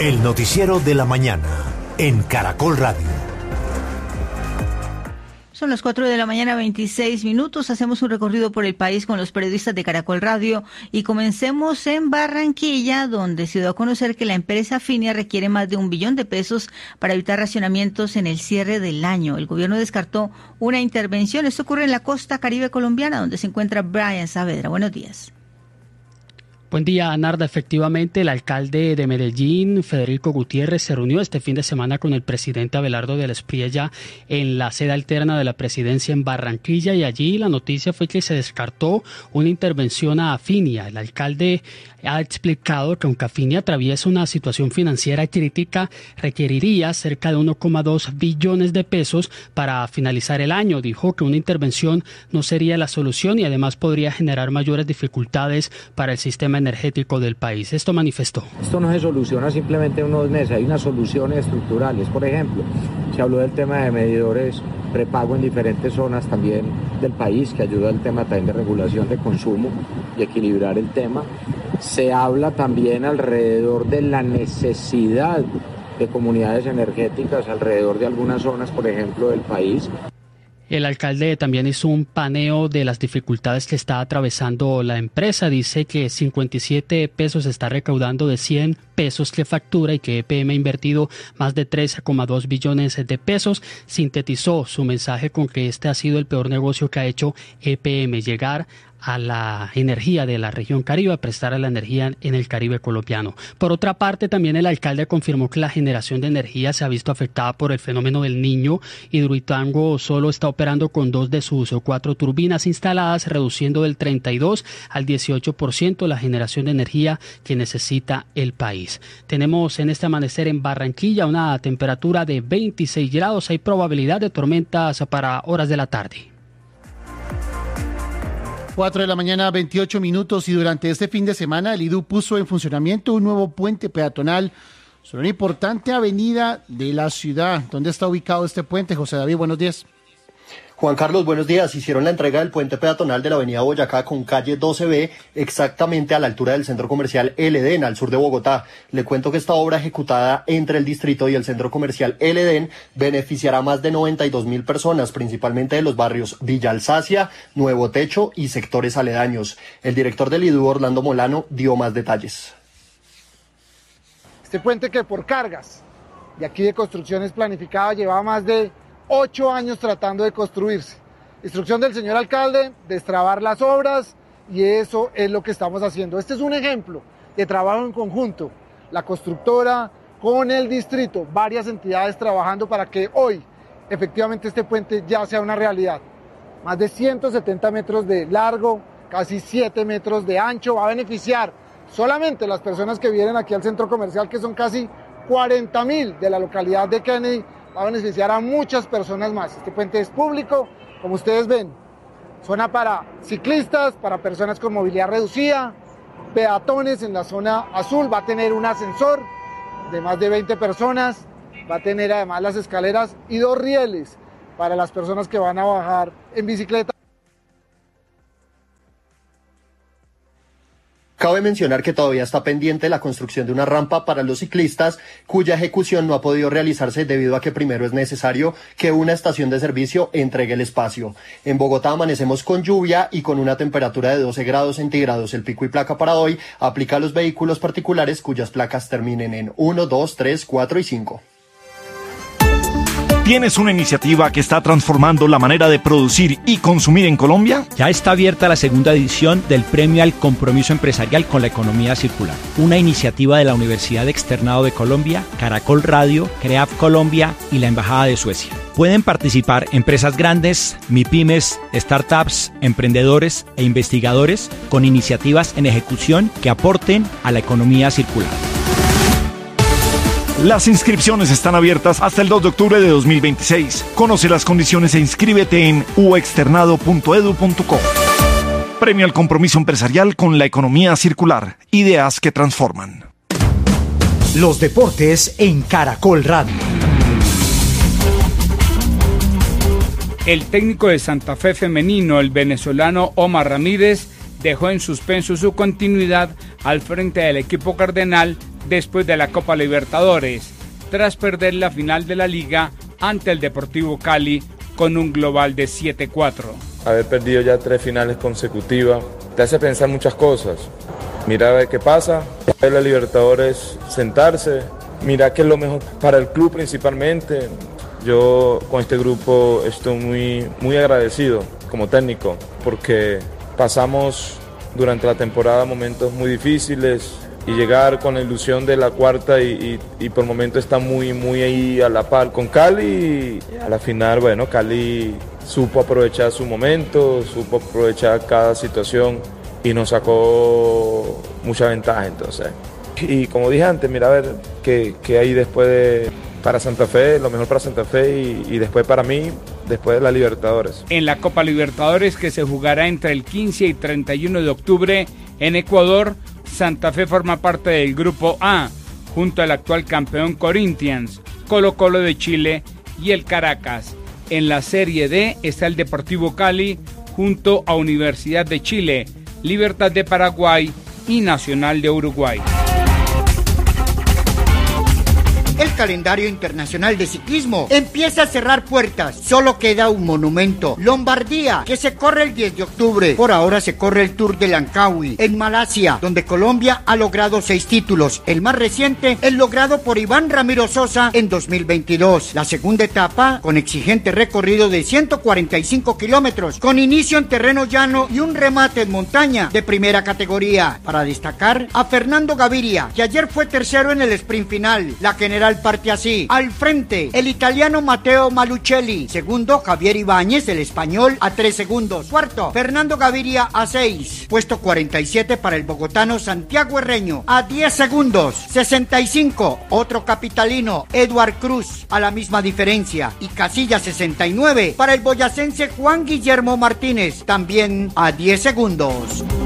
El noticiero de la mañana en Caracol Radio. Son las 4:26 a.m. Hacemos un recorrido por el país con los periodistas de Caracol Radio y comencemos en Barranquilla, donde se dio a conocer que la empresa Finia requiere más de $1 billón para evitar racionamientos en el cierre del año. El gobierno descartó una intervención. Esto ocurre en la costa caribe colombiana, donde se encuentra Brian Saavedra. Buenos días. Buen día, Narda. Efectivamente, el alcalde de Medellín, Federico Gutiérrez, se reunió este fin de semana con el presidente Abelardo del Espriella en la sede alterna de la presidencia en Barranquilla, y allí la noticia fue que se descartó una intervención a Finia. El alcalde ha explicado que aunque Finia atraviesa una situación financiera crítica, requeriría cerca de 1,2 billones de pesos para finalizar el año. Dijo que una intervención no sería la solución y además podría generar mayores dificultades para el sistema energético del país. Esto manifestó. Esto no se soluciona simplemente en unos meses, hay unas soluciones estructurales. Por ejemplo, se habló del tema de medidores prepago en diferentes zonas también del país, que ayuda al tema también de regulación de consumo y equilibrar el tema. Se habla también alrededor de la necesidad de comunidades energéticas alrededor de algunas zonas, por ejemplo, del país. El alcalde también hizo un paneo de las dificultades que está atravesando la empresa. Dice que 57 pesos está recaudando de 100 pesos que factura y que EPM ha invertido más de 13,2 billones de pesos. Sintetizó su mensaje con que este ha sido el peor negocio que ha hecho EPM, llegar a la energía de la región Caribe, a prestar a la energía en el Caribe colombiano. Por otra parte, también el alcalde confirmó que la generación de energía se ha visto afectada por el fenómeno del Niño. Hidroituango solo está operando con 2 de sus 4 turbinas instaladas, reduciendo del 32 al 18% la generación de energía que necesita el país. Tenemos en este amanecer en Barranquilla una temperatura de 26 grados. Hay probabilidad de tormentas para horas de la tarde. 4:28 a.m. y durante este fin de semana el IDU puso en funcionamiento un nuevo puente peatonal sobre una importante avenida de la ciudad. ¿Dónde está ubicado este puente? José David, buenos días. Juan Carlos, buenos días. Hicieron la entrega del puente peatonal de la avenida Boyacá con calle 12B, exactamente a la altura del centro comercial El Edén, al sur de Bogotá. Le cuento que esta obra ejecutada entre el distrito y el centro comercial El Edén beneficiará a más de 92.000 personas, principalmente de los barrios Villa Alsacia, Nuevo Techo y sectores aledaños. El director del IDU, Orlando Molano, dio más detalles. Este puente, que por cargas de aquí de construcciones planificadas llevaba más de 8 años tratando de construirse. Instrucción del señor alcalde, destrabar las obras, y eso es lo que estamos haciendo. Este es un ejemplo de trabajo en conjunto, la constructora con el distrito, varias entidades trabajando para que hoy efectivamente este puente ya sea una realidad. Más de 170 metros de largo, casi 7 metros de ancho, va a beneficiar solamente las personas que vienen aquí al centro comercial, que son casi 40.000 de la localidad de Kennedy. Va a beneficiar a muchas personas más. Este puente es público, como ustedes ven, zona para ciclistas, para personas con movilidad reducida, peatones en la zona azul, va a tener un ascensor de más de 20 personas, va a tener además las escaleras y 2 rieles para las personas que van a bajar en bicicleta. Cabe mencionar que todavía está pendiente la construcción de una rampa para los ciclistas, cuya ejecución no ha podido realizarse debido a que primero es necesario que una estación de servicio entregue el espacio. En Bogotá amanecemos con lluvia y con una temperatura de 12 grados centígrados. El pico y placa para hoy aplica a los vehículos particulares cuyas placas terminen en 1, 2, 3, 4 y 5. ¿Tienes una iniciativa que está transformando la manera de producir y consumir en Colombia? Ya está abierta la segunda edición del Premio al Compromiso Empresarial con la Economía Circular, una iniciativa de la Universidad Externado de Colombia, Caracol Radio, CREAF Colombia y la Embajada de Suecia. Pueden participar empresas grandes, MIPYMES, startups, emprendedores e investigadores con iniciativas en ejecución que aporten a la economía circular. Las inscripciones están abiertas hasta el 2 de octubre de 2026. Conoce las condiciones e inscríbete en uexternado.edu.co. Premio al compromiso empresarial con la economía circular. Ideas que transforman. Los deportes en Caracol Radio. El técnico de Santa Fe femenino, el venezolano Omar Ramírez, dejó en suspenso su continuidad al frente del equipo cardenal después de la Copa Libertadores, tras perder la final de la Liga ante el Deportivo Cali con un global de 7-4. Haber perdido ya 3 finales consecutivas te hace pensar muchas cosas. Mira a ver qué pasa, ver la Libertadores, sentarse, mira qué es lo mejor para el club principalmente. Yo con este grupo estoy muy agradecido como técnico porque pasamos durante la temporada momentos muy difíciles y llegar con la ilusión de la cuarta y por momento está muy ahí a la par con Cali. A la final, bueno, Cali supo aprovechar su momento, supo aprovechar cada situación y nos sacó mucha ventaja entonces. Y como dije antes, mira a ver qué hay después para Santa Fe, lo mejor para Santa Fe y después para mí, después de la Libertadores. En la Copa Libertadores, que se jugará entre el 15 y 31 de octubre en Ecuador, Santa Fe forma parte del Grupo A, junto al actual campeón Corinthians, Colo-Colo de Chile y el Caracas. En la Serie D está el Deportivo Cali, junto a Universidad de Chile, Libertad de Paraguay y Nacional de Uruguay. El calendario internacional de ciclismo empieza a cerrar puertas. Solo queda un monumento, Lombardía, que se corre el 10 de octubre. Por ahora se corre el Tour de Langkawi en Malasia, donde Colombia ha logrado 6 títulos. El más reciente, el logrado por Iván Ramiro Sosa en 2022. La segunda etapa, con exigente recorrido de 145 kilómetros, con inicio en terreno llano y un remate en montaña de primera categoría. Para destacar a Fernando Gaviria, que ayer fue tercero en el sprint final. La general parte así: al frente, el italiano Matteo Malucelli; segundo, Javier Ibáñez, el español, a 3 segundos; cuarto, Fernando Gaviria, a 6; puesto 47 para el bogotano Santiago Herreño, a 10 segundos; 65, otro capitalino, Eduard Cruz, a la misma diferencia; y casilla 69 para el boyacense Juan Guillermo Martínez, también a 10 segundos.